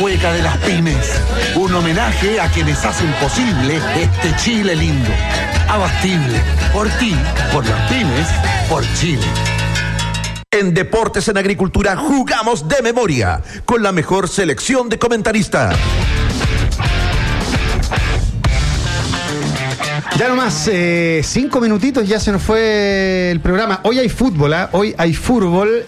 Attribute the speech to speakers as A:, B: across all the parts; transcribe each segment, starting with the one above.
A: cueca de las pymes. Un homenaje a quienes hacen posible este Chile lindo. Abastible. Por ti, por las pymes, por Chile.
B: En Deportes en Agricultura jugamos de memoria con la mejor selección de comentaristas.
C: Ya nomás 5 minutitos, ya se nos fue el programa. Hoy hay fútbol, ¿eh? Hoy hay fútbol.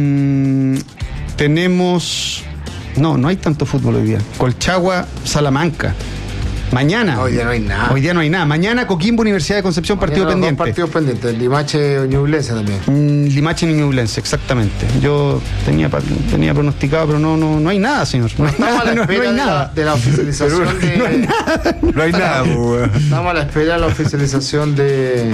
C: Tenemos... No hay tanto fútbol hoy día. Colchagua, Salamanca. Mañana.
D: Hoy día no hay nada.
C: Hoy día no hay nada. Mañana Coquimbo, Universidad de Concepción, partido pendiente.
D: Partidos pendientes. Limache Ñublense también.
C: Limache Ñublense, exactamente. Yo tenía pronosticado, pero no hay nada, señor. No hay nada. No hay nada.
D: De la oficialización de...
C: No hay nada.
B: No hay nada,
D: Estamos a la espera de la oficialización de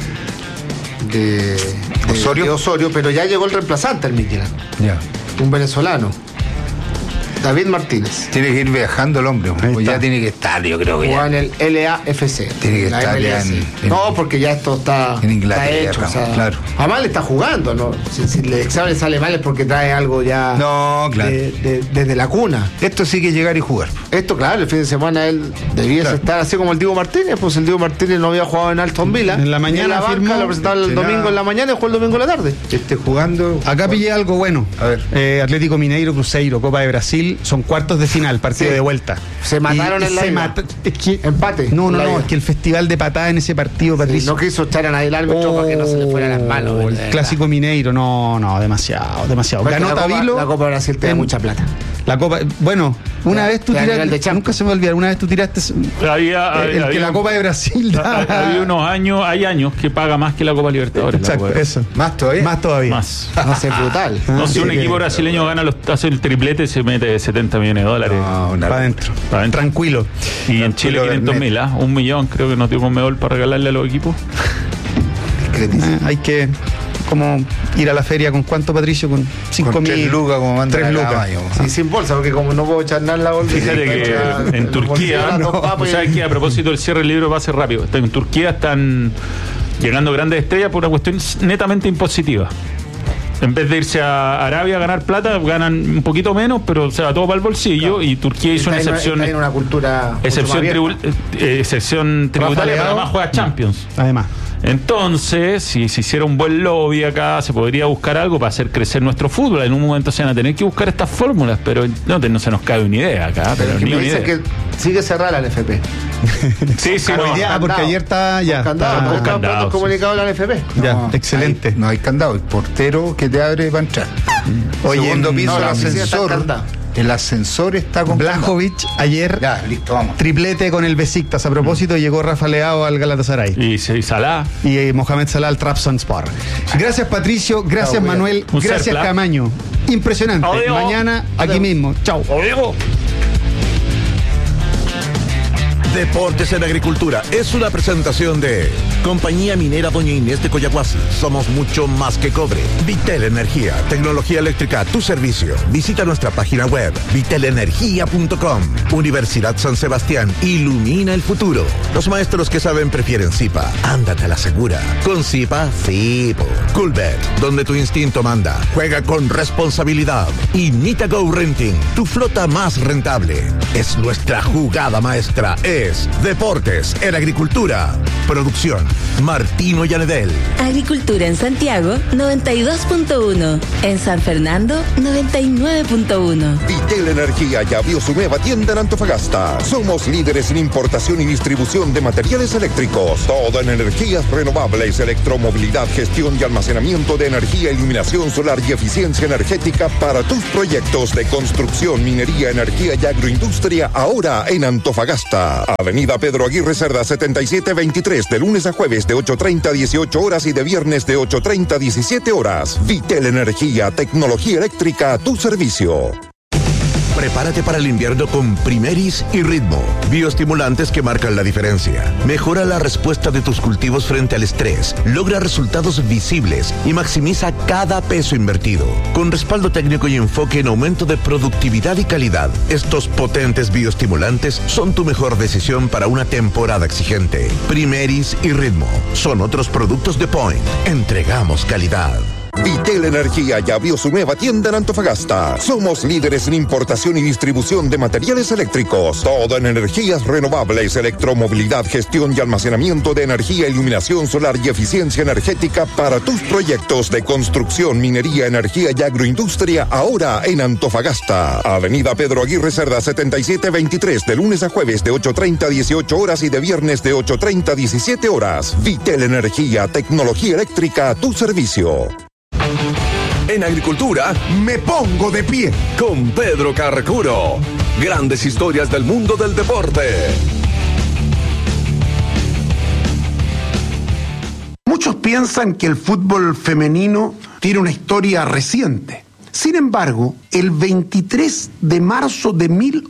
D: Osorio, pero ya llegó el reemplazante al Midtjylland.
E: Ya.
D: Un venezolano. David Martínez.
E: Tiene que ir viajando el hombre, pues ya tiene que estar, yo creo que
D: juega en el LAFC.
E: Tiene que estar ya
D: no, porque ya esto está
E: en Inglaterra,
D: está hecho, o sea,
E: claro.
D: Además le está jugando, ¿no? Si el examen sale mal es porque trae algo ya desde la cuna.
E: Esto sí que llegar y jugar.
D: Esto, claro, el fin de semana él debiese estar así como el Diego Martínez, pues el Diego Martínez no había jugado en Aston Villa.
C: En la mañana
D: en la banca, lo presentaba el domingo en la mañana y jugó el domingo en la tarde.
E: Jugando.
C: Acá pillé algo bueno.
E: A ver.
C: Atlético Mineiro, Cruzeiro, Copa de Brasil, son cuartos de final, partido de vuelta.
D: Se mataron en la ida.
C: Es que,
D: empate.
C: No, es que el festival de patadas en ese partido, Patricio.
D: No quiso echar a nadie el árbitro para que no se le fueran las manos.
C: El clásico mineiro, no, demasiado. Ganó Tabilo.
D: La Copa de Brasil te da mucha plata.
C: La Copa, bueno, una vez tú tiraste, nunca se me olvida, una vez tú tiraste
F: había
C: que la Copa de Brasil da.
F: Había hay años que paga más que la Copa Libertadores.
C: Exacto, eso.
E: ¿Más todavía?
C: Más todavía.
F: Más.
D: No sé, brutal.
F: No, si un equipo brasileño gana hace el triplete, se mete 70 millones de dólares.
C: Para adentro. Tranquilo.
F: Y en Chile 500.000, ¿ah? 1 millón, creo que no tengo Conmebol para regalarle a los equipos.
C: Hay que como ir a la feria con cuánto, Patricio, con 5.000
E: 3 lucas, como manda
C: 3 lucas.
D: Sí, sin bolsa, porque como no puedo echar nada en la bolsa.
F: Fíjate que en Turquía, ¿sabes qué? A propósito del cierre del libro va a ser rápido. En Turquía están llegando grandes estrellas por una cuestión netamente impositiva. En vez de irse a Arabia a ganar plata, ganan un poquito menos, pero se va todo para el bolsillo. Claro. Y Turquía hizo una excepción.
D: Está en una cultura
F: excepción tributaria, pero además juega Champions.
C: Además.
F: Entonces, si se hiciera un buen lobby acá, se podría buscar algo para hacer crecer nuestro fútbol. En un momento se van a tener que buscar estas fórmulas, pero no se nos cabe una idea acá.
D: Pero es que me dicen que sigue cerrada la NFP.
F: Sí,
C: porque ayer está ya.
D: Está comunicado la NFP.
C: Ya, excelente.
E: No hay candado, el portero que te abre para entrar. Segundo piso, el ascensor. El ascensor está con
C: Blajovic ayer.
E: Ya, listo, vamos.
C: Triplete con el Besiktas. A propósito, llegó Rafa Leao al Galatasaray.
F: Y Salah.
C: Y Mohamed Salah al Trabzonspor. Gracias, Patricio. Gracias, Manuel. Gracias, Camaño. Impresionante. Mañana aquí mismo. Chao.
B: Deportes en Agricultura es una presentación de Compañía Minera Doña Inés de Coyahuasi. Somos mucho más que cobre. Vitel Energía, tecnología eléctrica a tu servicio. Visita nuestra página web vitelenergia.com. Universidad San Sebastián, ilumina el futuro. Los maestros que saben prefieren Zipa. Ándate a la segura. Con Zipa, Zipo. Coolbet, donde tu instinto manda. Juega con responsabilidad. Y Nitago Renting, tu flota más rentable. Es nuestra jugada maestra. Deportes en Agricultura. Producción Martino Yanedel.
G: Agricultura en Santiago 92.1. En San Fernando 99.1.
H: Vitel Energía ya abrió su nueva tienda en Antofagasta. Somos líderes en importación y distribución de materiales eléctricos. Todo en energías renovables, electromovilidad, gestión y almacenamiento de energía, iluminación solar y eficiencia energética para tus proyectos de construcción, minería, energía y agroindustria. Ahora en Antofagasta. Avenida Pedro Aguirre Cerda 7723, de lunes a jueves de 8:30 a 18 horas y de viernes de 8:30 a 17 horas. Vitel Energía, tecnología eléctrica a tu servicio.
B: Prepárate para el invierno con Primeris y Ritmo, bioestimulantes que marcan la diferencia. Mejora la respuesta de tus cultivos frente al estrés, logra resultados visibles y maximiza cada peso invertido. Con respaldo técnico y enfoque en aumento de productividad y calidad, estos potentes bioestimulantes son tu mejor decisión para una temporada exigente. Primeris y Ritmo son otros productos de Point. Entregamos calidad.
H: Vitel Energía ya abrió su nueva tienda en Antofagasta. Somos líderes en importación y distribución de materiales eléctricos. Todo en energías renovables, electromovilidad, gestión y almacenamiento de energía, iluminación solar y eficiencia energética para tus proyectos de construcción, minería, energía y agroindustria, ahora en Antofagasta. Avenida Pedro Aguirre Cerda 7723, de lunes a jueves de 8:30 a 18 horas y de viernes de 8:30 a 17 horas. Vitel Energía, tecnología eléctrica a tu servicio.
I: En agricultura,
A: Me pongo de pie.
I: con Pedro Carcuro. Grandes historias del mundo del deporte.
A: Muchos piensan que el fútbol femenino tiene una historia reciente. Sin embargo, el 23 de marzo de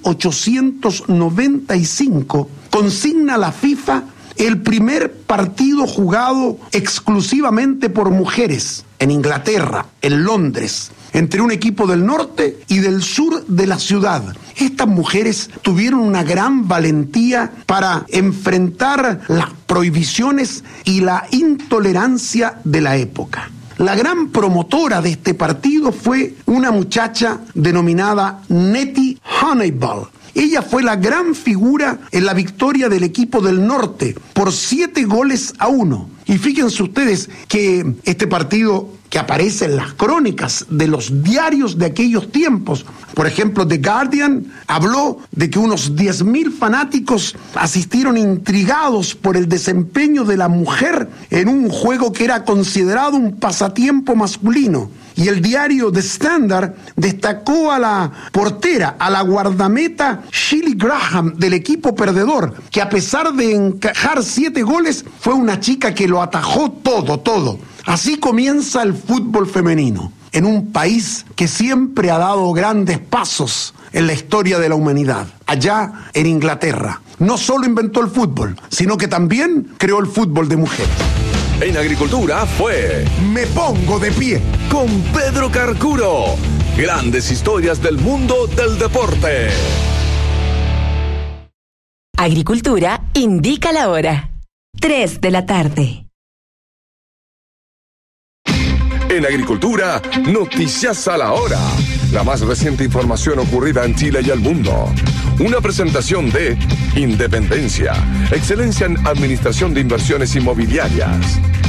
A: 1895 consigna la FIFA el primer partido jugado exclusivamente por mujeres en Inglaterra, en Londres, entre un equipo del norte y del sur de la ciudad. Estas mujeres tuvieron una gran valentía para enfrentar las prohibiciones y la intolerancia de la época. La gran promotora de este partido fue una muchacha denominada Nettie Honeyball. Ella fue la gran figura en la victoria del equipo del norte por 7-1. Y fíjense ustedes que este partido, que aparece en las crónicas de los diarios de aquellos tiempos, por ejemplo, The Guardian habló de que unos 10.000 fanáticos asistieron intrigados por el desempeño de la mujer en un juego que era considerado un pasatiempo masculino. Y el diario The Standard destacó a la portera, a la guardameta Shirley Graham del equipo perdedor, que a pesar de encajar 7 goles, fue una chica que lo atajó todo. Así comienza el fútbol femenino, en un país que siempre ha dado grandes pasos en la historia de la humanidad, allá en Inglaterra. No solo inventó el fútbol, sino que también creó el fútbol de mujeres.
I: En agricultura fue
A: Me pongo de pie
I: con Pedro Carcuro. Grandes historias del mundo del deporte.
G: Agricultura indica la hora. 3 de la tarde.
I: En agricultura, noticias a la hora. La más reciente información ocurrida en Chile y el mundo. Una presentación de Independencia, excelencia en administración de inversiones inmobiliarias.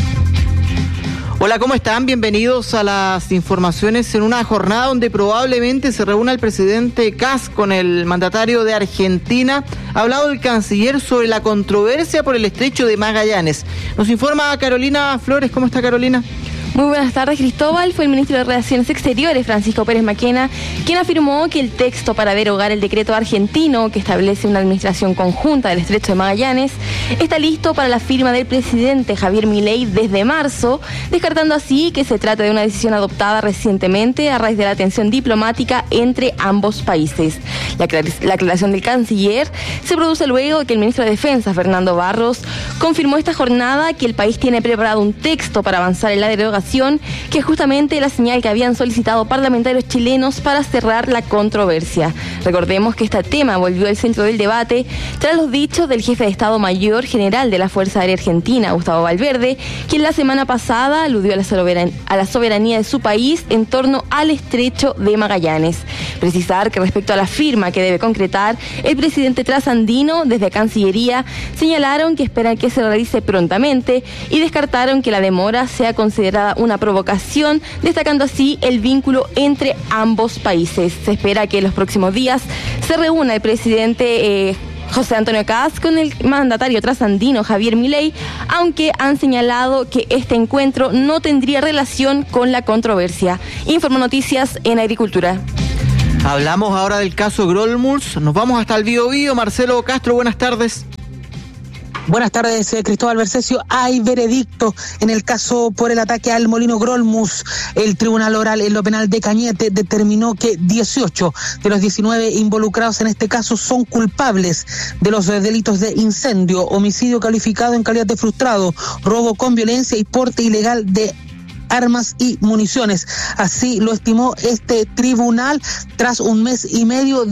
J: Hola, ¿cómo están? Bienvenidos a las informaciones en una jornada donde probablemente se reúna el presidente Kast con el mandatario de Argentina. Ha hablado el canciller sobre la controversia por el estrecho de Magallanes. Nos informa Carolina Flores. ¿Cómo está, Carolina?
K: Muy buenas tardes, Cristóbal. Fue el ministro de Relaciones Exteriores, Francisco Pérez Maquena, quien afirmó que el texto para derogar el decreto argentino que establece una administración conjunta del estrecho de Magallanes está listo para la firma del presidente Javier Milei desde marzo, descartando así que se trate de una decisión adoptada recientemente a raíz de la tensión diplomática entre ambos países. La aclaración del canciller se produce luego de que el ministro de Defensa, Fernando Barros, confirmó esta jornada que el país tiene preparado un texto para avanzar en la derogación, que es justamente la señal que habían solicitado parlamentarios chilenos para cerrar la controversia. Recordemos que este tema volvió al centro del debate tras los dichos del jefe de Estado Mayor General de la Fuerza Aérea Argentina, Gustavo Valverde, quien la semana pasada aludió a la soberanía de su país en torno al estrecho de Magallanes. Precisar que respecto a la firma que debe concretar el presidente trasandino, desde Cancillería señalaron que esperan que se realice prontamente y descartaron que la demora sea considerada una provocación, destacando así el vínculo entre ambos países. Se espera que en los próximos días se reúna el presidente José Antonio Kast con el mandatario trasandino Javier Milei, aunque han señalado que este encuentro no tendría relación con la controversia. Informo Noticias en Agricultura.
J: Hablamos ahora del caso Grolmus. Nos vamos hasta el Biobío. Marcelo Castro, buenas tardes.
L: Buenas tardes, Cristóbal Bercesio. Hay veredicto en el caso por el ataque al molino Grolmus. El Tribunal Oral en lo penal de Cañete determinó que 18 de los 19 involucrados en este caso son culpables de los delitos de incendio, homicidio calificado en calidad de frustrado, robo con violencia y porte ilegal de armas y municiones. Así lo estimó este tribunal tras un mes y medio